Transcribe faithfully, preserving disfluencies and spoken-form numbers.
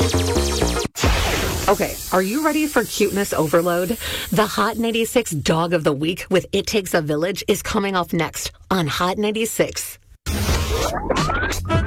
Okay, are you ready for cuteness overload? The Hot ninety-six Dog of the Week with It Takes a Village is coming off next on Hot ninety-six.